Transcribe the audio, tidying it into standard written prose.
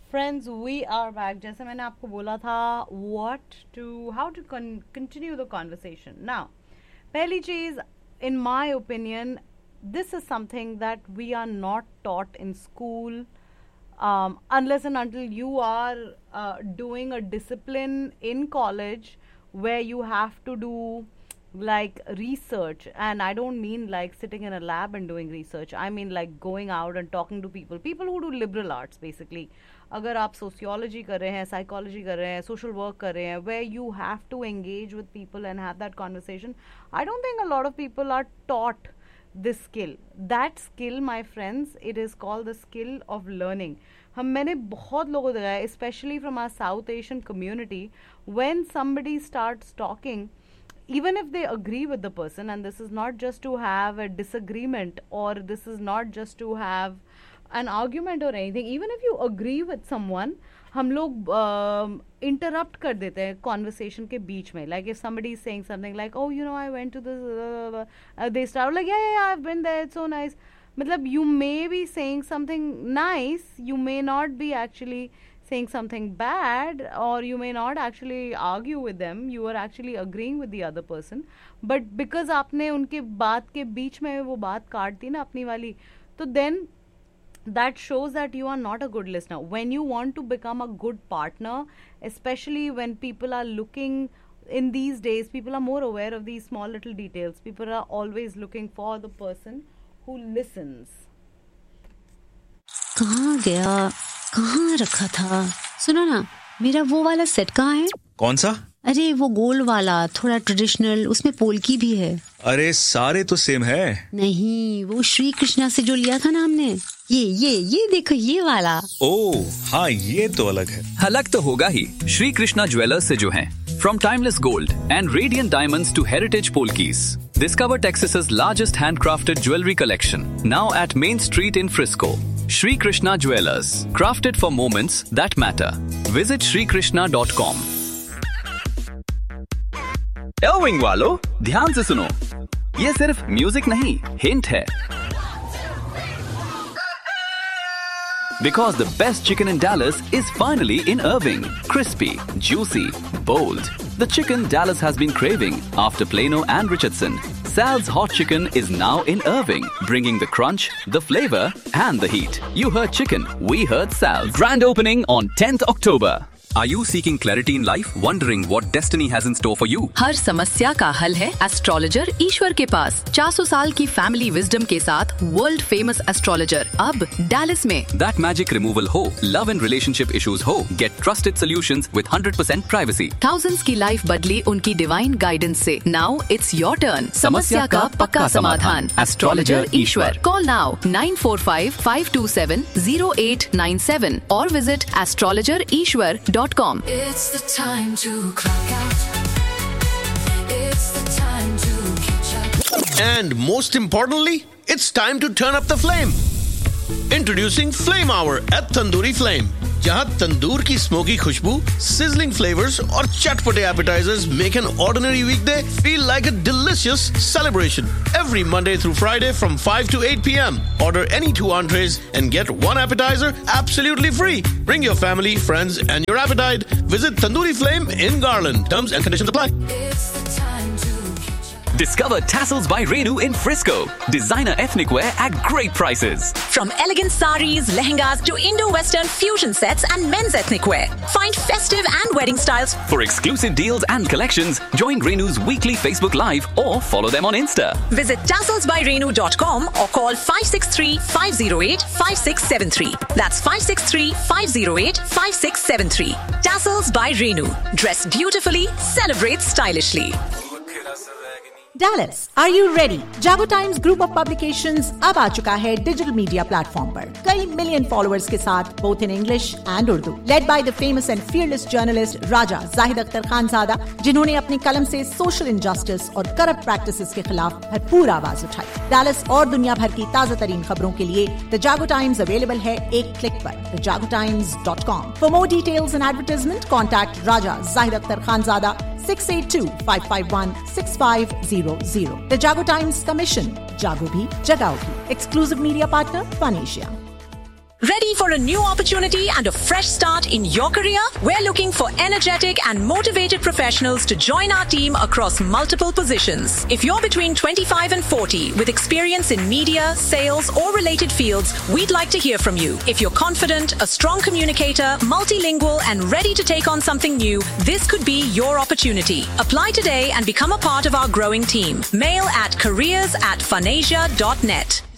Friends, we are back. जैसे मैंने आपको बोला था how to continue the conversation. Now, पहली चीज़, in my opinion, this is something that we are not taught in school, unless and until you are doing a discipline in college where you have to do like research. And I don't mean like sitting in a lab and doing research. I mean like going out and talking to people who do liberal arts basically. अगर आप sociology कर रहे हैं, psychology कर रहे हैं, social work कर रहे हैं, where you have to engage with people and have that conversation, I don't think a lot of people are taught this skill. That skill, my friends, it is called the skill of learning. मैंने बहुत लोगों को देखा है, especially from our South Asian community, when somebody starts talking, even if they agree with the person, and this is not just to have a disagreement, or this is not just to have an argument or anything, even if you agree with someone, हम लोग interrupt कर देते हैं conversation के बीच में. Like if somebody is saying something like, oh, you know, I went to this, they start like, yeah, I've been there, it's so nice. मतलब you may be saying something nice, you may not be actually saying something bad, or you may not actually argue with them, you are actually agreeing with the other person, but because आपने उनके बात के बीच में वो बात काट दी ना अपनी वाली, तो then that shows that you are not a good listener. When you want to become a good partner, especially when people are looking, in these days people are more aware of these small little details. People are always looking for the person who listens. कहाँ गया, कहाँ रखा था? सुनो ना, मेरा वो वाला सेट कहाँ है? कौन सा? अरे वो गोल वाला, थोड़ा ट्रेडिशनल, उसमें पोल्की भी है. अरे सारे तो सेम है. नहीं, वो श्री कृष्णा से जो लिया था ना हमने, ये देखो ये वाला. ओह हाँ, ये तो अलग है. अलग तो होगा ही. श्री कृष्णा ज्वेलर्स से जो हैं. From timeless gold and radiant diamonds to heritage polkis, discover Texas's largest handcrafted jewelry collection. Now at Main Street in Frisco. Shri Krishna Jewelers, crafted for moments that matter. Visit shrikrishna.com. Irving वालों, ध्यान से सुनो. ये सिर्फ music नहीं, hint है. Because the best chicken in Dallas is finally in Irving. Crispy, juicy, bold. The chicken Dallas has been craving after Plano and Richardson. Sal's Hot Chicken is now in Irving, bringing the crunch, the flavor, and the heat. You heard chicken, we heard Sal's. Grand opening on 10th October. Are you seeking clarity in life? Wondering what destiny has in store for you? हर समस्या का हल है astrologer ईश्वर के पास. 400 साल की family wisdom के साथ world famous astrologer अब डैलस में. That magic removal हो, love and relationship issues हो, get trusted solutions with 100% privacy. Thousands की लाइफ बदली उनकी डिवाइन गाइडेंस से. Now it's your turn. समस्या का पक्का समाधान. Astrologer Ishwar. Call now 945-527-0897 or visit astrologerishwar.com. It's the time to clock out. It's the time to catch up. And most importantly, it's time to turn up the flame. Introducing Flame Hour at Tandoori Flame. जहाँ तंदूर की smoky खुशबू, sizzling flavors और चटपटे appetizers make an ordinary weekday feel like a delicious celebration. Every Monday through Friday from 5 to 8 p.m. Order any 2 entrees and get 1 appetizer absolutely free. Bring your family, friends and your appetite. Visit Tandoori Flame in Garland. Terms and conditions apply. It's the time to Discover Tassels by Renu in Frisco. Designer ethnic wear at great prices. From elegant saris, lehengas to Indo-Western fusion sets and men's ethnic wear. Find festive and wedding styles. For exclusive deals and collections, join Renu's weekly Facebook Live or follow them on Insta. Visit tasselsbyrenu.com or call 563-508-5673. That's 563-508-5673. Tassels by Renu. Dress beautifully, celebrate stylishly. Dallas, are you ready? Jago Times Group of Publications अब आ चुका है digital media platform पर कई million followers के साथ, both in English and Urdu. Led by the famous and fearless journalist Raja Zahid Akhtar Khanzada, जिन्होंने अपनी कलम से सोशल इनजस्टिस और करप्ट प्रैक्टिसेस के खिलाफ भरपूर आवाज उठाई. Dallas और दुनिया भर की ताजा तरीन खबरों के लिए The Jago Times अवेलेबल है एक क्लिक पर thejagotimes.com. For more details and advertisement, contact Raja Zahid Akhtar Khanzada 682-551-6500. The Jago Times Commission. Jago bhi, jagao bhi. Exclusive media partner, Fun Asia. Ready for a new opportunity and a fresh start in your career? We're looking for energetic and motivated professionals to join our team across multiple positions. If you're between 25 and 40 with experience in media, sales, or related fields, we'd like to hear from you. If you're confident, a strong communicator, multilingual, and ready to take on something new, this could be your opportunity. Apply today and become a part of our growing team. Mail at careers@funasia.net.